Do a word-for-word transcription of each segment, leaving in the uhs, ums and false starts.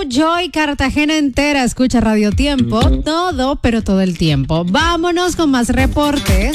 yo y Cartagena entera escucha Radio Tiempo, todo, pero todo el tiempo. Vámonos con más reportes.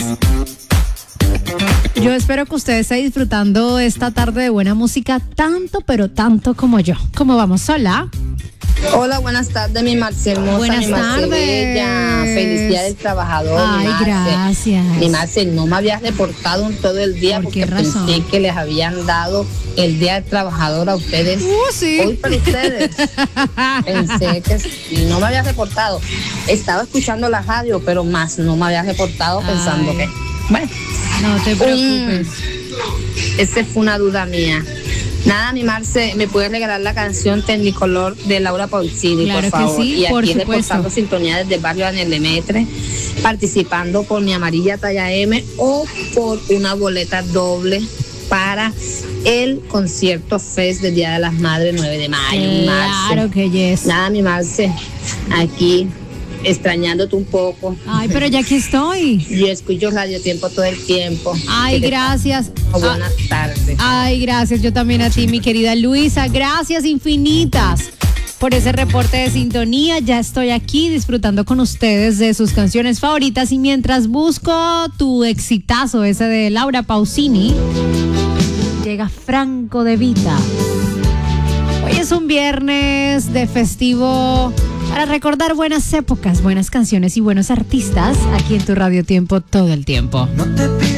Yo espero que usted esté disfrutando esta tarde de buena música tanto, pero tanto como yo. ¿Cómo vamos? Hola. Hola, buenas tardes, mi Marce hermosa, buenas mi Marce tardes. bella. Feliz día del trabajador. Ay, mi Marce. gracias. Mi Marce, no me habías reportado en todo el día ¿Por porque qué razón? pensé que les habían dado el día del trabajador a ustedes. Uh, sí. Hoy para ustedes. Pensé que sí, no me habías reportado. Estaba escuchando la radio, pero más no me habías reportado pensando Ay. que, bueno, No te preocupes. um, esa fue una duda mía. Nada, mi Marce, ¿me puedes regalar la canción Tecnicolor de Laura Pausini, Claro por que favor? sí, y por aquí supuesto. reportando sintonía desde el barrio Daniel Demetre, participando por mi amarilla talla M o por una boleta doble para el concierto Fest del Día de las Madres nueve de mayo, mi Marce. Claro que yes. Nada, mi Marce, aquí extrañándote un poco. Ay, pero ya aquí estoy. Yo escucho Radio Tiempo todo el tiempo. Ay, Que te- gracias. Buenas tardes. Ay, gracias. Yo también a ti, mi querida Luisa. Gracias infinitas por ese reporte de sintonía. Ya estoy aquí disfrutando con ustedes de sus canciones favoritas. Y mientras busco tu exitazo, ese de Laura Pausini, llega Franco De Vita. Hoy es un viernes de festivo para recordar buenas épocas, buenas canciones y buenos artistas aquí en tu Radio Tiempo todo el tiempo. No te pido